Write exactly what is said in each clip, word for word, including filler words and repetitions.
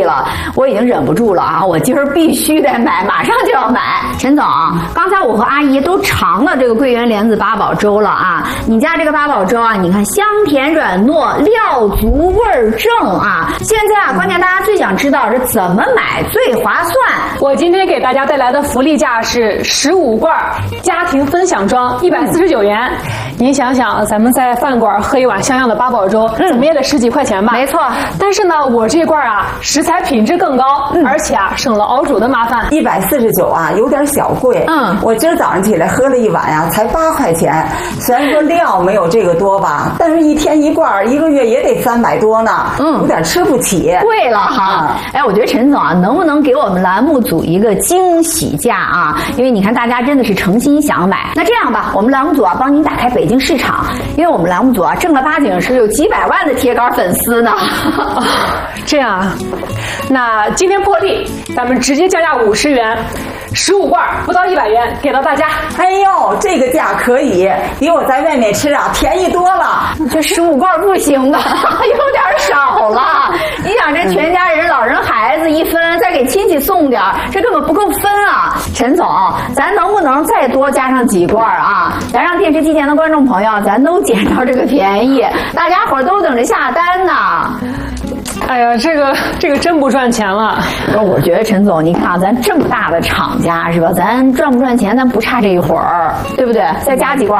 贵了，我已经忍不住了啊！我今儿必须得买，马上就要买。陈总，刚才我和阿姨都尝了这个桂圆莲子八宝粥了啊！你家这个八宝粥啊，你看香甜软糯，料足味儿正啊！现在啊，关键大家最想知道是怎么买最划算。 我今天给大家带来的福利价是十五罐家庭分享装，一百四十九元。您想想，咱们在饭馆喝一碗像样的八宝粥，嗯、怎么也得十几块钱吧？ 没错。 但是呢，我这罐啊，食材品质更高，嗯、而且啊，省了熬煮的麻烦。 一百四十九啊，有点小贵。嗯，我今儿早上起来喝了一碗呀、啊，才八块钱。虽然说料没有这个多吧，但是一天一罐，一个月也得三百多呢。嗯，有点吃不起。 贵了哈。嗯、哎，我觉得陈总啊，能不能给我们栏目组一个惊喜价啊？因为你看大家真的是诚心想买。那这样吧，我们栏目组啊，帮您打开北京市场，因为我们栏目组啊，正儿八经是有几百万的铁杆粉丝呢。 哦、这样啊，那今天破例，咱们直接降价五十元。十五罐不到一百元，给到大家。 哎呦，这个价可以，比我在外面吃啊便宜多了。 这十五罐不行吧？有点少了。你想，这全家人、老人、孩子一分，再给亲戚送点，这根本不够分啊！陈总，咱能不能再多加上几罐啊？咱让电视机前的观众朋友，咱都捡着这个便宜，大家伙都等着下单呢。 哎呀，这个这个真不赚钱了。 我觉得陈总，你看咱这么大的厂家是吧？咱赚不赚钱，咱不差这一会儿，对不对？再加几罐。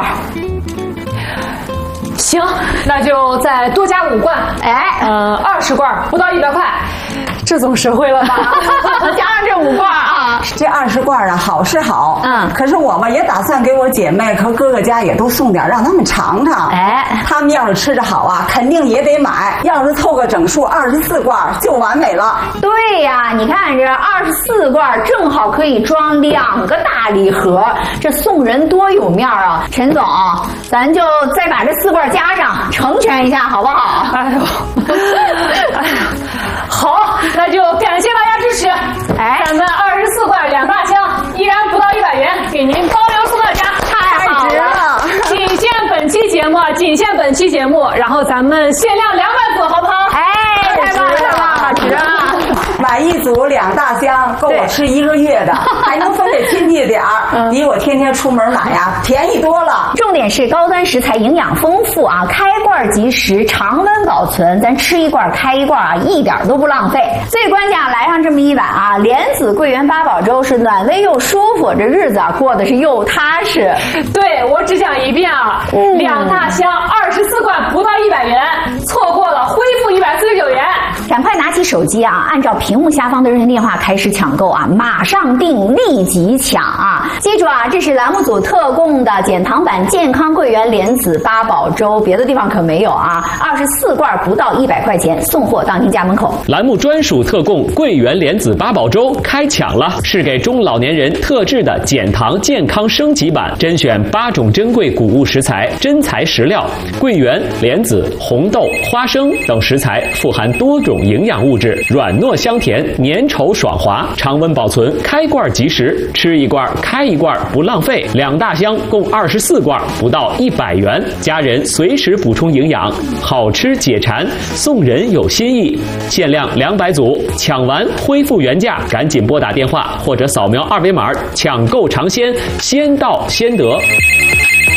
行，那就再多加五罐。 哎， 呃，二十罐不到一百块，这总实惠了吧？ 加上这五罐啊， 这二十罐啊，好是好，嗯，可是我们也打算给我姐妹和哥哥家也都送点，让他们尝尝。哎，他们要是吃着好啊，肯定也得买。要是凑个整数，二十四罐就完美了。 对呀，你看这二十四罐正好可以装两个大礼盒，这送人多有面啊！陈总，咱就再把这四罐加上，成全一下，好不好？ 哎呦，哎呀，好，那就感谢大家支持。哎，咱们二十四罐两大箱，依然不到一百元，给您包邮送到家， 太好了！ 仅限本期节目，仅限本期节目，然后咱们限量两百组，好不好？ 哎，太棒了，太棒了，值啊！ 买一组两大箱，够我吃一个月的，还能分给亲戚点儿，比我天天出门买呀便宜多了。 重点是高端食材，营养丰富啊，开罐即食，常温保存，咱吃一罐开一罐啊，一点都不浪费。最关键啊，来上这么一碗啊，莲子桂圆八宝粥是暖胃又舒服，这日子啊过得是又踏实。 对，我只讲一遍啊，嗯、两大箱二十四罐不到一百元，错过了恢复一百四十九元。 赶快拿起手机啊，按照屏幕下方的热线电话开始抢购啊，马上订，立即抢啊！记住啊，这是栏目组特供的减糖版健康桂圆莲子八宝粥，别的地方可没有啊！二十四罐不到一百块钱，送货到您家门口。 栏目专属特供桂圆莲子八宝粥开抢了，是给中老年人特制的减糖健康升级版，甄选八种珍贵谷物食材、真材实料，桂圆、莲子、红豆、花生等食材富含多种营养物质，软糯香甜，粘稠爽滑，常温保存，开罐即食，吃一罐开一罐不浪费。两大箱共二十四罐，不到一百元，家人随时补充营养，好吃解馋，送人有新意。限量两百组，抢完恢复原价，赶紧拨打电话或者扫描二维码抢购尝鲜，先到先得。